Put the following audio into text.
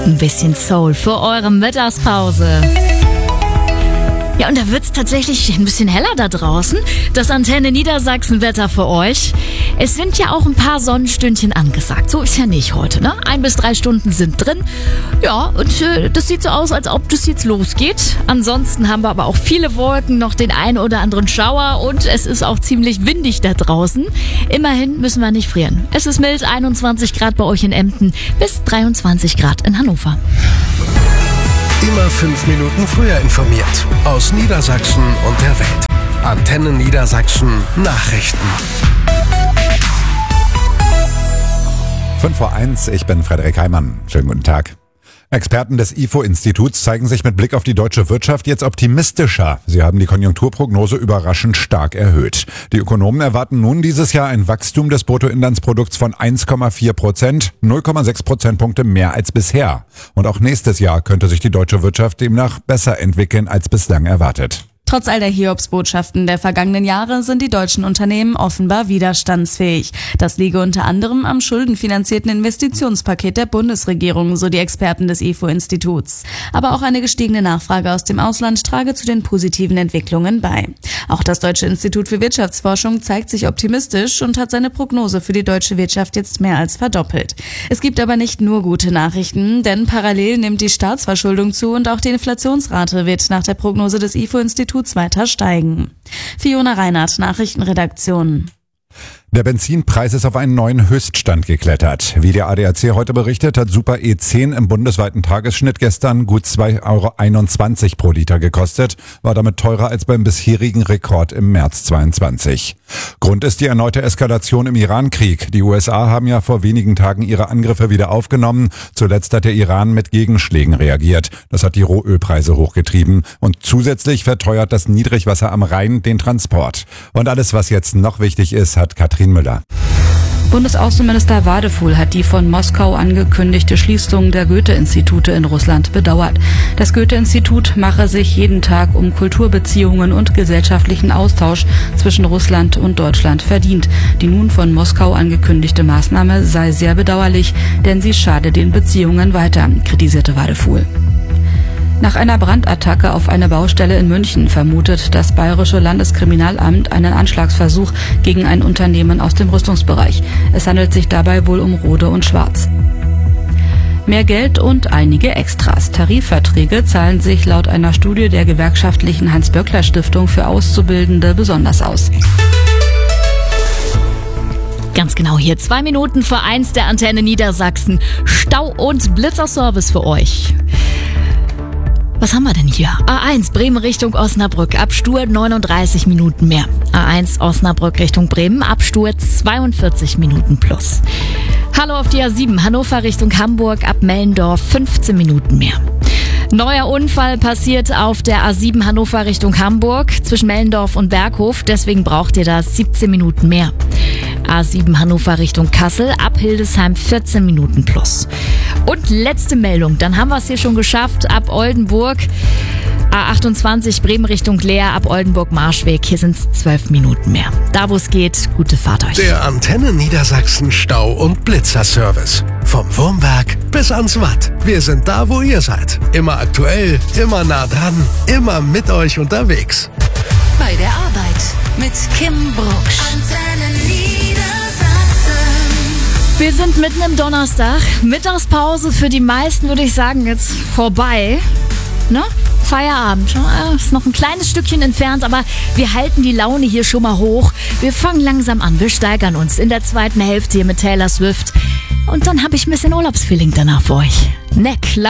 Ein bisschen Soul für eure Mittagspause. Ja, und da wird's tatsächlich ein bisschen heller da draußen. Das Antenne Niedersachsen-Wetter für euch. Es sind ja auch ein paar Sonnenstündchen angesagt. So ist ja nicht heute, ne? 1 bis 3 Stunden sind drin. Ja, und das sieht so aus, als ob das jetzt losgeht. Ansonsten haben wir aber auch viele Wolken, noch den einen oder anderen Schauer und es ist auch ziemlich windig da draußen. Immerhin müssen wir nicht frieren. Es ist mild, 21 Grad bei euch in Emden bis 23 Grad in Hannover. Immer 5 Minuten früher informiert. Aus Niedersachsen und der Welt. Antenne Niedersachsen Nachrichten. 5:01 ich bin Frederik Heimann. Schönen guten Tag. Experten des IFO-Instituts zeigen sich mit Blick auf die deutsche Wirtschaft jetzt optimistischer. Sie haben die Konjunkturprognose überraschend stark erhöht. Die Ökonomen erwarten nun dieses Jahr ein Wachstum des Bruttoinlandsprodukts von 1,4%, 0,6 Prozentpunkte mehr als bisher. Und auch nächstes Jahr könnte sich die deutsche Wirtschaft demnach besser entwickeln als bislang erwartet. Trotz all der Hiobsbotschaften der vergangenen Jahre sind die deutschen Unternehmen offenbar widerstandsfähig. Das liege unter anderem am schuldenfinanzierten Investitionspaket der Bundesregierung, so die Experten des IFO-Instituts. Aber auch eine gestiegene Nachfrage aus dem Ausland trage zu den positiven Entwicklungen bei. Auch das Deutsche Institut für Wirtschaftsforschung zeigt sich optimistisch und hat seine Prognose für die deutsche Wirtschaft jetzt mehr als verdoppelt. Es gibt aber nicht nur gute Nachrichten, denn parallel nimmt die Staatsverschuldung zu und auch die Inflationsrate wird nach der Prognose des IFO-Instituts weiter steigen. Fiona Reinhardt, Nachrichtenredaktion. Der Benzinpreis ist auf einen neuen Höchststand geklettert. Wie der ADAC heute berichtet, hat Super E10 im bundesweiten Tagesschnitt gestern gut 2,21 € pro Liter gekostet, war damit teurer als beim bisherigen Rekord im März 22. Grund ist die erneute Eskalation im Iran-Krieg. Die USA haben ja vor wenigen Tagen ihre Angriffe wieder aufgenommen. Zuletzt hat der Iran mit Gegenschlägen reagiert. Das hat die Rohölpreise hochgetrieben. Und zusätzlich verteuert das Niedrigwasser am Rhein den Transport. Und alles, was jetzt noch wichtig ist, hat Katrin Müller. Bundesaußenminister Wadefuhl hat die von Moskau angekündigte Schließung der Goethe-Institute in Russland bedauert. Das Goethe-Institut mache sich jeden Tag um Kulturbeziehungen und gesellschaftlichen Austausch zwischen Russland und Deutschland verdient. Die nun von Moskau angekündigte Maßnahme sei sehr bedauerlich, denn sie schade den Beziehungen weiter, kritisierte Wadefuhl. Nach einer Brandattacke auf eine Baustelle in München vermutet das Bayerische Landeskriminalamt einen Anschlagsversuch gegen ein Unternehmen aus dem Rüstungsbereich. Es handelt sich dabei wohl um Rode und Schwarz. Mehr Geld und einige Extras. Tarifverträge zahlen sich laut einer Studie der gewerkschaftlichen Hans-Böckler-Stiftung für Auszubildende besonders aus. Ganz genau hier, 2 Minuten vor 1 der Antenne Niedersachsen. Stau- und Blitzerservice für euch. Was haben wir denn hier? A1 Bremen Richtung Osnabrück, Abstur 39 Minuten mehr. A1 Osnabrück Richtung Bremen, Abstur 42 Minuten plus. Hallo auf die A7 Hannover Richtung Hamburg, ab Mellendorf 15 Minuten mehr. Neuer Unfall passiert auf der A7 Hannover Richtung Hamburg zwischen Mellendorf und Berghof, deswegen braucht ihr da 17 Minuten mehr. A7 Hannover Richtung Kassel, ab Hildesheim 14 Minuten plus. Und letzte Meldung, dann haben wir es hier schon geschafft, ab Oldenburg, A28 Bremen Richtung Leer, ab Oldenburg-Marschweg, hier sind es 12 Minuten mehr. Da wo es geht, gute Fahrt euch. Der Antenne Niedersachsen Stau- und Blitzerservice. Vom Wurmberg bis ans Watt. Wir sind da, wo ihr seid. Immer aktuell, immer nah dran, immer mit euch unterwegs. Bei der Arbeit mit Kim Brucksch. Antenne Niedersachsen. Wir sind mitten im Donnerstag. Mittagspause für die meisten, würde ich sagen, jetzt vorbei. Ne? Feierabend. Ist noch ein kleines Stückchen entfernt, aber wir halten die Laune hier schon mal hoch. Wir fangen langsam an. Wir steigern uns in der zweiten Hälfte hier mit Taylor Swift. Und dann habe ich ein bisschen Urlaubsfeeling danach für euch. Neck.